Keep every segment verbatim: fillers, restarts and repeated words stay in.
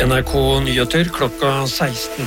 N R K Nyheter klokka seksten.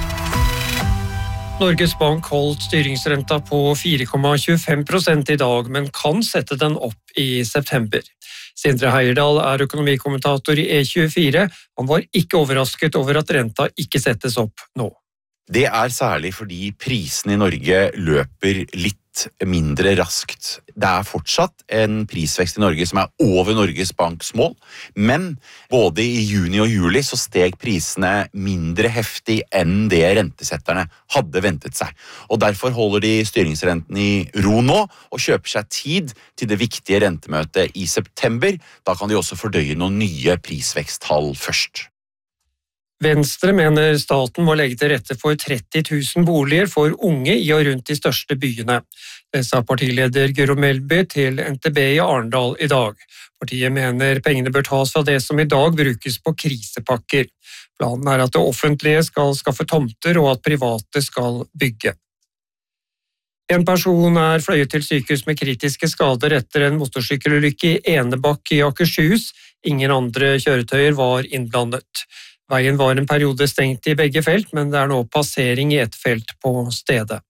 Norges Bank holdt styringsrenta på fire komma tjuefem prosent i dag, men kan sette den opp i september. Sindre Heierdal er økonomikommentator i E tjuefire. Han var ikke overrasket over at renta ikke settes opp nå. Det er særlig fordi prisene i Norge løper litt mindre raskt. Det er fortsatt en prisvekst i Norge som er over Norges Banks mål, men både i juni og juli så steg prisene mindre heftig enn det rentesetterne hadde ventet seg. Og derfor holder de styringsrenten i ro nå og kjøper seg tid til det viktige rentemøtet i september. Da kan de også fordøye noen nye prisveksttall først. Venstre mener staten må legge til rette for tretti tusen boliger for unge i og rundt de største byene. Det sa partileder Guro Melby til N T B i Arendal i dag. Partiet mener pengene bør tas fra det som i dag brukes på krisepakker. Planen er at det offentlige skal skaffe tomter og at private skal bygge. En person er fløyet til sykehus med kritiske skader etter en motorsykkelulykke i Enebakk i Akershus. Ingen andre kjøretøyer var innblandet. Veien var en periode stengt i begge felt, men det er nå passering i ett felt på stedet.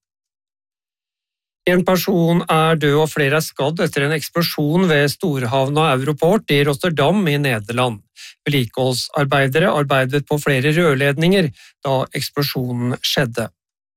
En person er død og flere er skadd etter en eksplosjon ved Storhavna Europort i Rotterdam i Nederland. Vedlikeholdsarbeidere arbeidet på flere rørledninger da eksplosjonen skjedde.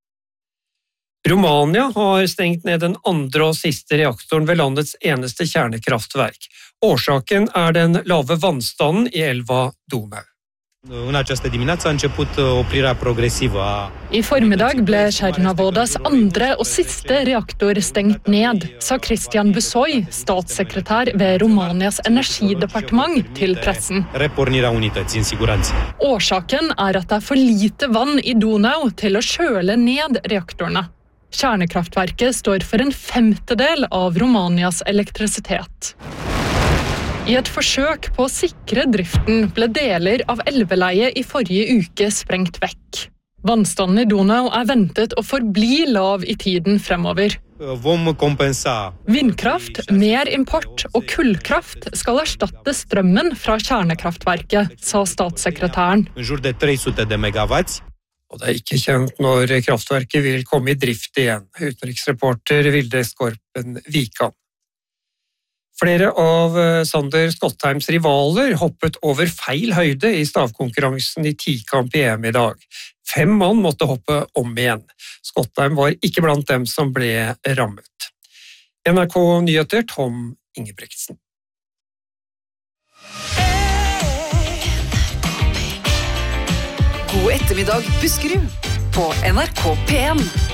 Romania har stengt ned den andre og siste reaktoren ved landets eneste kjernekraftverk. Årsaken er den lave vannstanden i elva Donau. În această dimineață a început oprirea progresivă a... I formiddag ble Chernavodas andre og siste reaktor stengt ned, sa Christian Busoy, statssekretær ved Romanias energidepartement, til pressen. Repornirea unității în siguranță. Årsaken er at det er for lite vann i Donau til å kjøle ned reaktorene. Kjernekraftverket står for en femtedel av Romanias elektrisitet. I et forsøk på å sikre driften ble deler av elveleiet i forrige uke sprengt vekk. Vannstanden i Donau er ventet å forbli lav i tiden fremover. Vom kompensa. Vindkraft, mer import og kullkraft skal erstatte strømmen fra kjernekraftverket, sa statssekretæren. În jur de trei sute de megawatts. Og det er ikke kjent når kraftverket vil komme i drift igjen. Utenriksreporter Vilde Skorpen Vikan. Flere av Sander Skottheims rivaler hoppet over feil høyde i stavkonkurransen i tikamp i E M i dag. Fem mann måtte hoppe om igjen. Skottheim var ikke blant dem som ble rammet. N R K Nyheter, Tom Ingebrigtsen. God ettermiddag, Buskerud, på N R K P en.